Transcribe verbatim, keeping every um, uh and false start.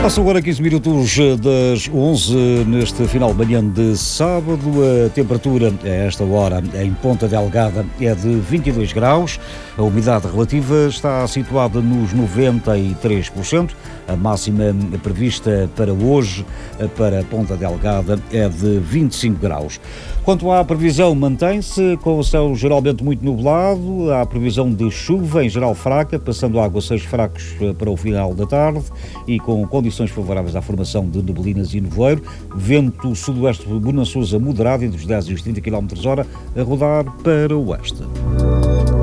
Passam agora quinze minutos das onze neste final de manhã de sábado. A temperatura a esta hora em Ponta Delgada é de vinte e dois graus. A umidade relativa está situada nos noventa e três por cento. A máxima prevista para hoje para Ponta Delgada é de vinte e cinco graus. Quanto à previsão, mantém-se com o céu geralmente muito nublado. Há previsão de chuva, em geral fraca, passando a aguaceiros fracos para o final da tarde e com condições favoráveis à formação de neblinas e nevoeiro. Vento sudoeste bonançoso a moderado entre os dez e os trinta quilómetros hora a rodar para o oeste.